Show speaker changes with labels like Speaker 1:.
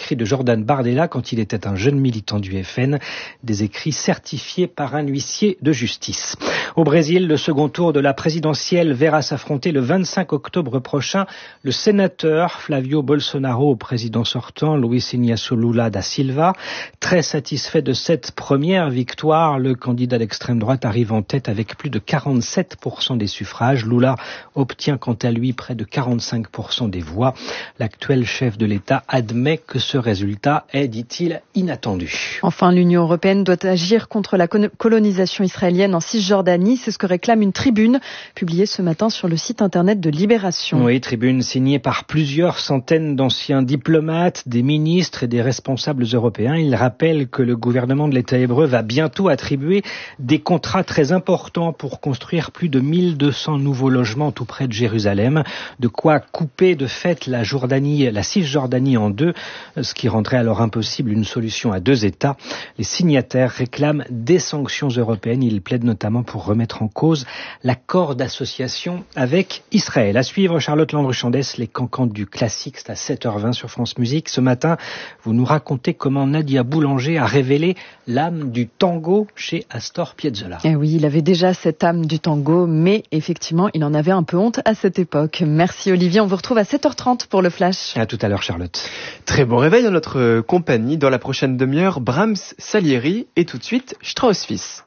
Speaker 1: écrits de Jordan Bardella quand il était un jeune militant du FN, des écrits certifiés par un huissier de justice. Au Brésil, le second tour de la présidentielle verra s'affronter le 25 octobre prochain le sénateur Flavio Bolsonaro au président sortant Luiz Inácio Lula da Silva. Très satisfait de cette première victoire, le candidat d'extrême droite arrive en tête avec plus de 47% des suffrages. Lula obtient quant à lui près de 45% des voix. L'actuel chef de l'État admet que ce résultat est, dit-il, inattendu.
Speaker 2: Enfin, l'Union européenne doit agir contre la colonisation israélienne en Cisjordanie. C'est ce que réclame une tribune publiée ce matin sur le site internet de Libération.
Speaker 1: Oui, tribune signée par plusieurs centaines d'anciens diplomates, des ministres et des responsables européens. Il rappelle que le gouvernement de l'État hébreu va bientôt attribuer des contrats très importants pour construire plus de 1200 nouveaux logements tout près de Jérusalem. De quoi couper de fait la Cisjordanie en deux, ce qui rendrait alors impossible une solution à deux États. Les signataires réclament des sanctions européennes. Ils plaident notamment pour remettre en cause l'accord d'association avec Israël. À suivre, Charlotte Landru-Chandès, les cancans du classique, c'est à 7h20 sur France Musique. Ce matin, vous nous racontez comment Nadia Boulanger a révélé l'âme du tango chez Astor Piazzolla.
Speaker 2: Eh oui, il avait déjà cette âme du tango, mais effectivement, il en avait un peu honte à cette époque. Merci Olivier, on vous retrouve à 7h30 pour le Flash.
Speaker 1: À tout à l'heure Charlotte.
Speaker 3: Très bon réveil en notre compagnie. Dans la prochaine demi-heure, Brahms, Salieri et tout de suite Strauss Fils.